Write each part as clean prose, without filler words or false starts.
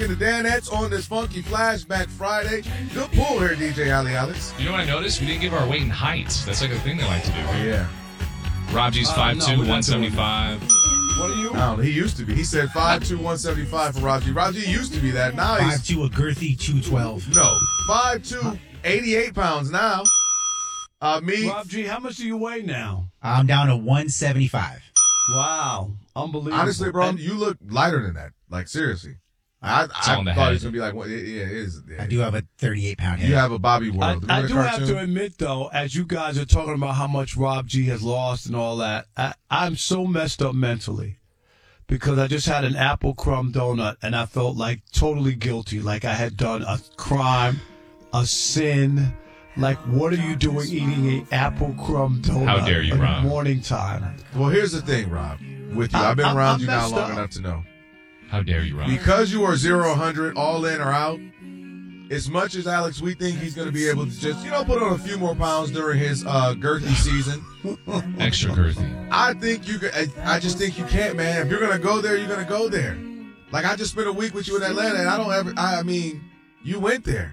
the Danettes on this funky flashback Friday. Good pull here, DJ Ali Alex. You know what I noticed? We didn't give our weight in height. That's like a thing they like to do. Yeah. Rob G's 5'2", 175. What are you? No, he used to be. He said 5'2", 175 for Rob G. Rob G used to be that. Now he's 5'2", a girthy 212. no 5'2", 88 pounds now. Me. Rob G, how much do you weigh now? I'm down to 175. Wow. Unbelievable. Honestly, bro, you look lighter than that. Like, seriously. I on the thought he head. was going to be like, well, yeah, it is. Yeah. I do have a 38-pound head. You have a Bobby World. I Remember do the have to cartoon? admit, though, as you guys are talking about how much Rob G has lost and all that, I'm so messed up mentally because I just had an apple crumb donut and I felt like totally guilty, like I had done a crime, a sin. Like, what are you doing eating an apple crumb donut? How dare you, in Rob? the morning time? Well, here's the thing, Rob. With you, I've been around I'm you now messed long up. enough to know. How dare you, Rob? Because you are 0-100, all in or out, as much as Alex, we think he's going to be able to just, put on a few more pounds during his girthy season. Extra girthy. I just think you can't, man. If you're going to go there, you're going to go there. Like, I just spent a week with you in Atlanta, and I mean, you went there.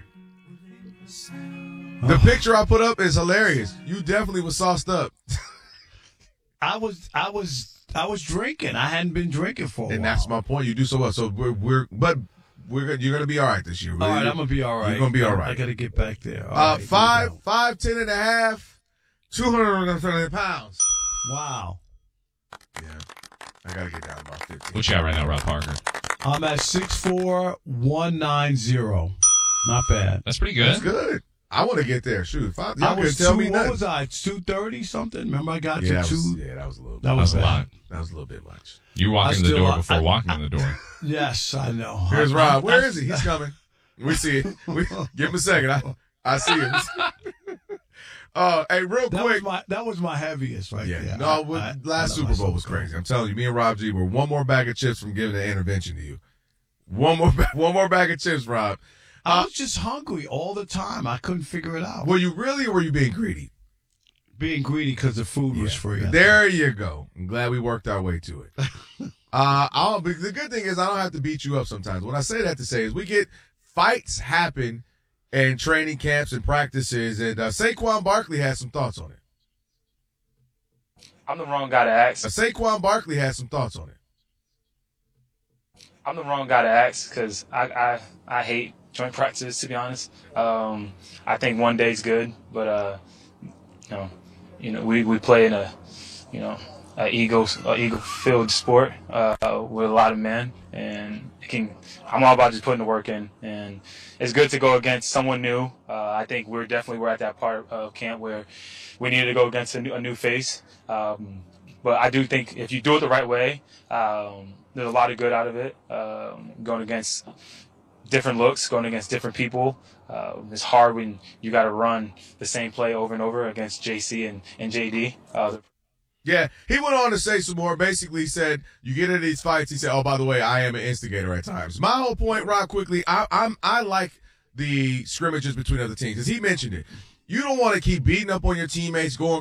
The picture I put up is hilarious. You definitely was sauced up. I was drinking. I hadn't been drinking for a while. And that's my point. You do so well. So you're gonna be all right this year. All right, I'm gonna be all right. You're gonna be all right. I gotta get back there. All right, 5'10" and a half, 230 pounds. Wow. Yeah, I gotta get down about 50. What you at right now, Rob Parker? I'm at 6'4", 190. Not bad. That's pretty good. That's good. I want to get there. Shoot, y'all I couldn't was tell me what nothing. was I? 230 something. Remember I got Yeah, to two. that was a little. That That was a bad. lot. That was a little bit much. You walk I in the still- door before walking in the door. Yes, I know. Here's Rob. Where is he? He's coming. We see it. Give him a second. I see him. Hey, real quick. That was my heaviest right Yeah. there. No, I last let Super Bowl myself was go. crazy. I'm telling you, me and Rob G were one more bag of chips from giving an intervention to you. One more bag of chips, Rob. I was just hungry all the time. I couldn't figure it out. Were you really, or were you being greedy? Being greedy because the food was free. There you go. I'm glad we worked our way to it. The good thing is I don't have to beat you up sometimes. What I say that to say is we get fights happen in training camps and practices, and Saquon Barkley has some thoughts on it. I'm the wrong guy to ask. Saquon Barkley has some thoughts on it. I'm the wrong guy to ask because I hate joint practices, to be honest. I think one day's good, but we play in a ego-filled sport with a lot of men, and I'm all about just putting the work in, and it's good to go against someone new. I think we're at that part of camp where we needed to go against a new face. But I do think if you do it the right way, there's a lot of good out of it. Going against different looks, going against different people. It's hard when you got to run the same play over and over against JC and JD. Yeah, he went on to say some more. Basically said, you get into these fights, he said, oh, by the way, I am an instigator at times. My whole point, Rob, quickly, I like the scrimmages between other teams, because he mentioned it. You don't want to keep beating up on your teammates, going